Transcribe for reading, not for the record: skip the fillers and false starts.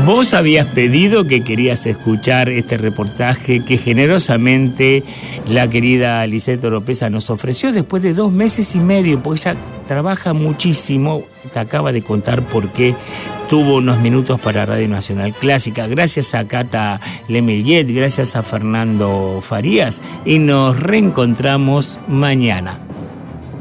Vos habías pedido que querías escuchar este reportaje que generosamente la querida Lisette Oropesa nos ofreció después de 2 meses y medio, porque ella trabaja muchísimo. Te acaba de contar por qué tuvo unos minutos para Radio Nacional Clásica. Gracias a Cata Lemellet, gracias a Fernando Farías, y nos reencontramos mañana.